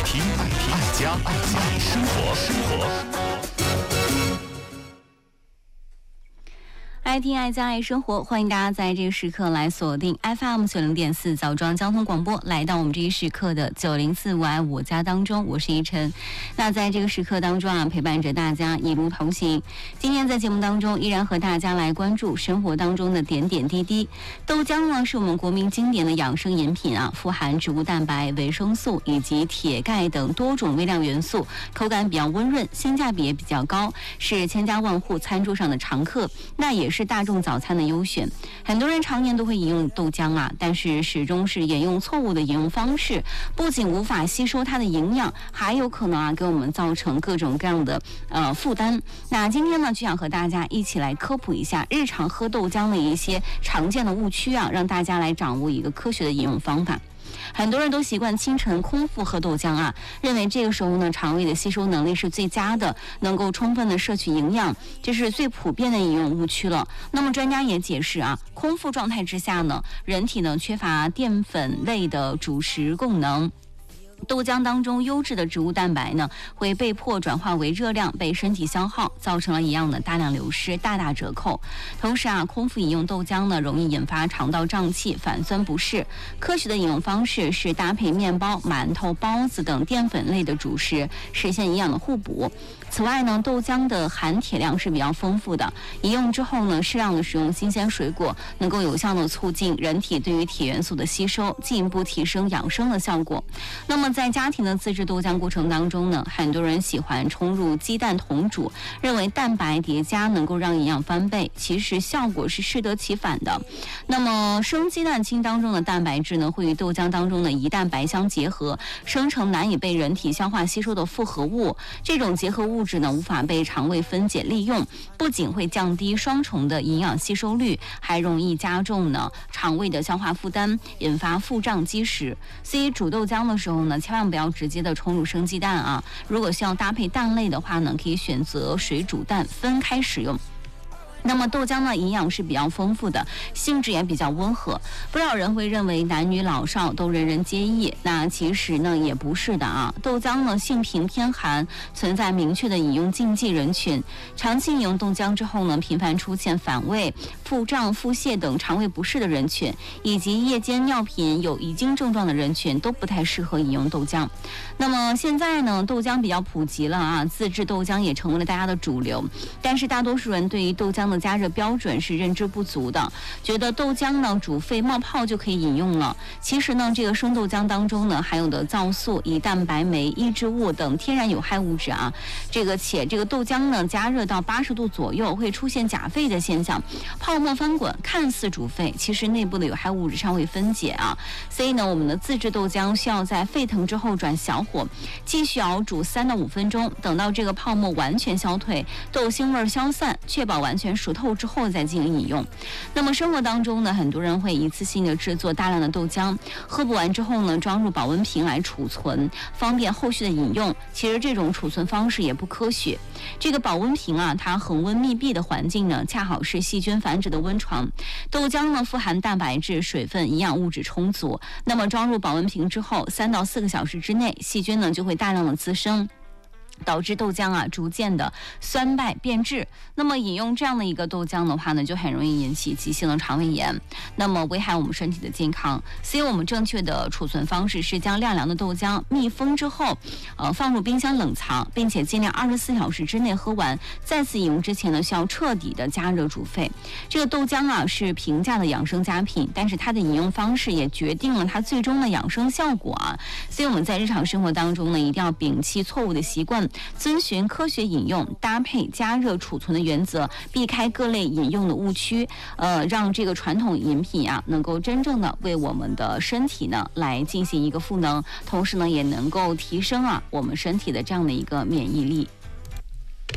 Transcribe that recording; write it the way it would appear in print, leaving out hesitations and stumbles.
听，爱家，爱生活。 爱听爱家爱生活，欢迎大家在这个时刻来锁定 FM90.4枣庄交通广播，来到我们这一时刻的904我爱我家当中，我是依晨。那在这个时刻当中啊，陪伴着大家一路同行。今天在节目当中依然和大家来关注生活当中的点点滴滴。豆浆呢是我们国民经典的养生饮品啊，富含植物蛋白、维生素以及铁、钙等多种微量元素，口感比较温润，性价比也比较高，是千家万户餐桌上的常客。那也是大众早餐的优选，很多人常年都会饮用豆浆啊，但是始终是沿用错误的饮用方式，不仅无法吸收它的营养，还有可能啊给我们造成各种各样的负担。那今天呢，就想和大家一起来科普一下日常喝豆浆的一些常见的误区啊，让大家来掌握一个科学的饮用方法。很多人都习惯清晨空腹喝豆浆啊，认为这个时候呢，肠胃的吸收能力是最佳的，能够充分的摄取营养，这是最普遍的饮用误区了。那么专家也解释啊，空腹状态之下呢，人体呢缺乏淀粉类的主食供能。豆浆当中优质的植物蛋白呢，会被迫转化为热量被身体消耗，造成了营养的大量流失，大打折扣。同时啊，空腹饮用豆浆呢，容易引发肠道胀气、反酸不适。科学的饮用方式是搭配面包、馒头、包子等淀粉类的主食，实现营养的互补。此外呢，豆浆的含铁量是比较丰富的，饮用之后呢，适量的食用新鲜水果，能够有效的促进人体对于铁元素的吸收，进一步提升养生的效果。那么在家庭的自制豆浆过程当中呢，很多人喜欢冲入鸡蛋同煮，认为蛋白叠加能够让营养翻倍，其实效果是适得其反的。那么生鸡蛋清当中的蛋白质呢，会与豆浆当中的胰蛋白相结合，生成难以被人体消化吸收的复合物。这种结合物质呢，无法被肠胃分解利用，不仅会降低双重的营养吸收率，还容易加重呢肠胃的消化负担，引发腹胀积食。所以煮豆浆的时候呢，千万不要直接的冲入生鸡蛋啊，如果需要搭配蛋类的话呢，可以选择水煮蛋分开使用。那么豆浆呢，营养是比较丰富的，性质也比较温和。不少人会认为男女老少都人人皆宜，那其实呢也不是的啊。豆浆呢性平偏寒，存在明确的饮用禁忌人群。长期饮用豆浆之后呢，频繁出现反胃、腹胀、腹泻等肠胃不适的人群，以及夜间尿频有遗精症状的人群，都不太适合饮用豆浆。那么现在呢，豆浆比较普及了啊，自制豆浆也成为了大家的主流。但是大多数人对于豆浆的加热标准是认知不足的，觉得豆浆呢煮沸冒泡就可以饮用了。其实呢，这个生豆浆当中呢含有的皂素、胰蛋白酶、抑制物等天然有害物质啊，且这个豆浆呢加热到80度左右会出现假沸的现象，泡沫翻滚，看似煮沸，其实内部的有害物质尚未分解啊。所以呢，我们的自制豆浆需要在沸腾之后转小火，继续熬煮3到5分钟，等到这个泡沫完全消退，豆腥味消散，确保完全熟透之后再进行饮用。那么生活当中呢，很多人会一次性的制作大量的豆浆，喝不完之后呢，装入保温瓶来储存，方便后续的饮用。其实这种储存方式也不科学。这个保温瓶啊，它恒温密闭的环境呢，恰好是细菌繁殖的温床。豆浆呢，富含蛋白质、水分、营养物质充足。那么装入保温瓶之后，3到4个小时之内，细菌呢就会大量的滋生，导致豆浆啊逐渐的酸败变质。那么饮用这样的一个豆浆的话呢，就很容易引起急性的肠胃炎，那么危害我们身体的健康。所以我们正确的储存方式是将晾凉的豆浆密封之后，放入冰箱冷藏，并且尽量24小时之内喝完。再次饮用之前呢，需要彻底的加热煮沸。这个豆浆啊是平价的养生佳品，但是它的饮用方式也决定了它最终的养生效果啊。所以我们在日常生活当中呢，一定要摒弃错误的习惯，遵循科学饮用、搭配、加热、储存的原则，避开各类饮用的误区，让这个传统饮品啊能够真正的为我们的身体呢来进行一个赋能，同时呢也能够提升啊我们身体的这样的一个免疫力。